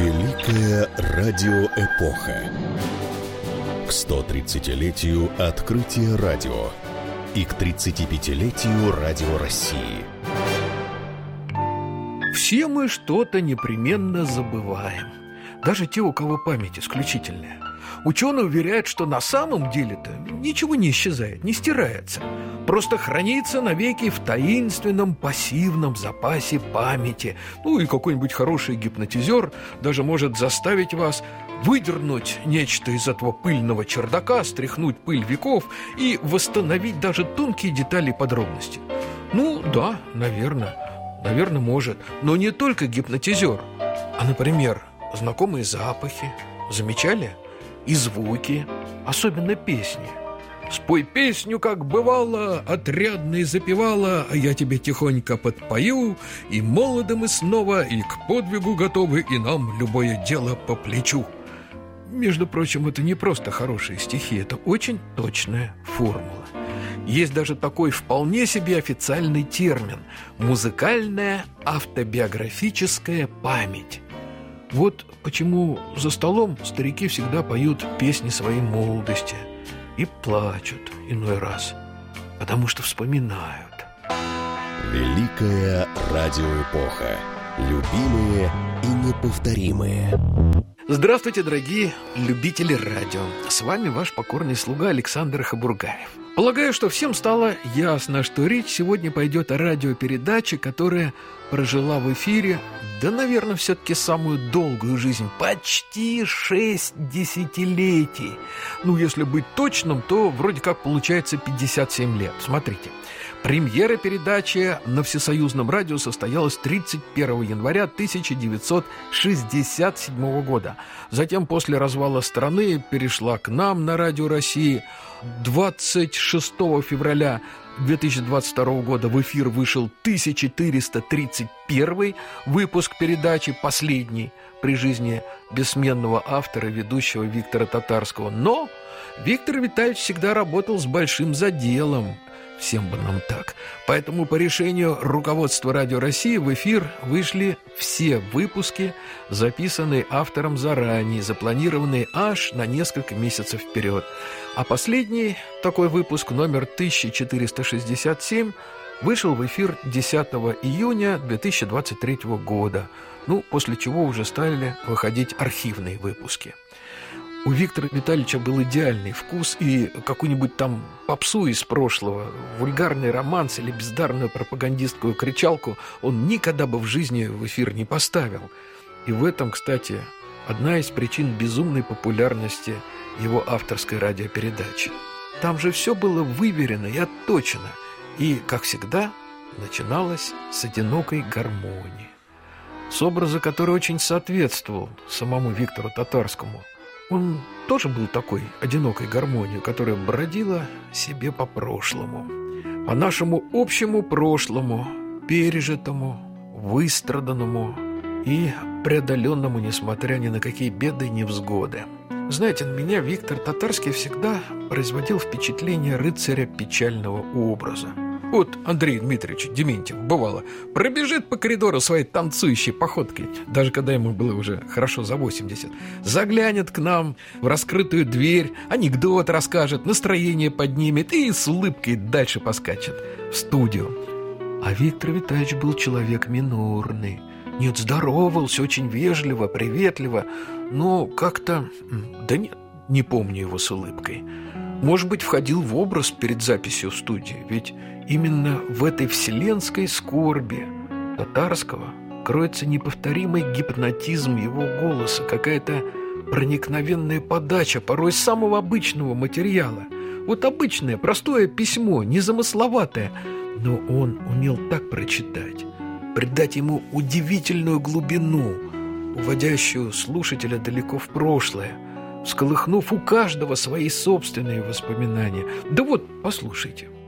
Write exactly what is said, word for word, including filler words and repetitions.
Великая радиоэпоха. К сто тридцатилетию открытия радио и к тридцатипятилетию Радио России. Все мы что-то непременно забываем. Даже те, у кого память исключительная. Ученые уверяют, что на самом деле-то ничего не исчезает, не стирается. Просто хранится навеки в таинственном пассивном запасе памяти. Ну и какой-нибудь хороший гипнотизер даже может заставить вас выдернуть нечто из этого пыльного чердака, стряхнуть пыль веков и восстановить даже тонкие детали и подробности. Ну да, наверное, наверное, может. Но не только гипнотизер, а, например, знакомые запахи. Замечали? И звуки, особенно песни. Спой песню, как бывало, отрядно и запевала, а я тебе тихонько подпою, и молоды мы снова, и к подвигу готовы, и нам любое дело по плечу. Между прочим, это не просто хорошие стихи, это очень точная формула. Есть даже такой вполне себе официальный термин – музыкальная автобиографическая память. Вот почему за столом старики всегда поют песни своей молодости и плачут иной раз, потому что вспоминают. Великая радиоэпоха. Любимые и неповторимые. Здравствуйте, дорогие любители радио. С вами ваш покорный слуга Александр Хабургаев. Полагаю, что всем стало ясно, что речь сегодня пойдет о радиопередаче, которая прожила в эфире, да, наверное, все-таки самую долгую жизнь, почти шесть десятилетий. Ну, если быть точным, то вроде как получается пятьдесят семь лет. Смотрите. Премьера передачи на Всесоюзном радио состоялась тридцать первого января тысяча девятьсот шестьдесят седьмого года. Затем после развала страны перешла к нам на Радио России. двадцать шестого февраля две тысячи двадцать второго года в эфир вышел тысяча четыреста тридцать первый выпуск передачи, последний при жизни бессменного автора и ведущего Виктора Татарского. Но Виктор Витальевич всегда работал с большим заделом. Всем бы нам так. Поэтому по решению руководства Радио России в эфир вышли все выпуски, записанные автором заранее, запланированные аж на несколько месяцев вперед. А последний такой выпуск, номер тысяча четыреста шестьдесят семь, вышел в эфир десятого июня две тысячи двадцать третьего года. Ну, после чего уже стали выходить архивные выпуски. У Виктора Витальевича был идеальный вкус, и какую-нибудь там попсу из прошлого, вульгарный романс или бездарную пропагандистскую кричалку он никогда бы в жизни в эфир не поставил. И в этом, кстати, одна из причин безумной популярности его авторской радиопередачи. Там же все было выверено и отточено, и, как всегда, начиналось с одинокой гармонии, с образа, который очень соответствовал самому Виктору Татарскому. Он тоже был такой одинокой гармонией, которая бродила себе по прошлому, по нашему общему прошлому, пережитому, выстраданному и преодоленному, несмотря ни на какие беды и невзгоды. Знаете, на меня Виктор Татарский всегда производил впечатление рыцаря печального образа. Вот Андрей Дмитриевич Дементьев, бывало, пробежит по коридору своей танцующей походкой, даже когда ему было уже хорошо за восемьдесят, заглянет к нам в раскрытую дверь, анекдот расскажет, настроение поднимет и с улыбкой дальше поскачет в студию. А Виктор Витальевич был человек минорный. Нет, здоровался очень вежливо, приветливо, но как-то... Да нет, не помню его с улыбкой. Может быть, входил в образ перед записью в студии, ведь именно в этой вселенской скорби Татарского кроется неповторимый гипнотизм его голоса, какая-то проникновенная подача порой самого обычного материала. Вот обычное, простое письмо, незамысловатое, но он умел так прочитать, придать ему удивительную глубину, уводящую слушателя далеко в прошлое, всколыхнув у каждого свои собственные воспоминания. Да вот, послушайте.